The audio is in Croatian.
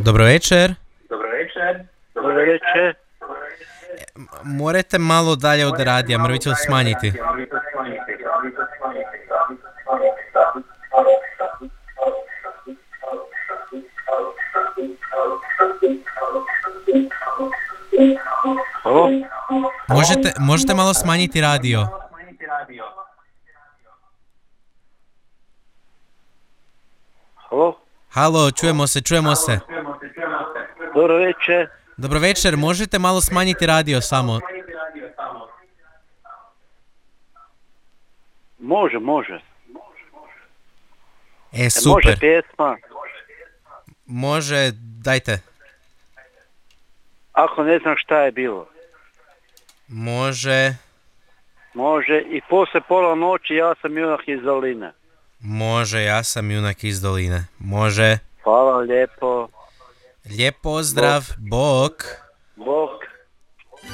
Dobro večer. Dobro večer. Morate malo dalje od radija, mrvice smanjiti. Halo? Možete malo smanjiti radio. Halo? Halo, čujemo se. Dobro večer. Dobro večer, možete malo smanjiti radio samo. Može. Super. Može pjesma. Može, dajte. Ako ne znam šta je bilo. Može. Može. I poslije pola noći ja sam junak iz doline. Može, ja sam junak iz doline. Može. Hvala lijepo. Lijep pozdrav, bok.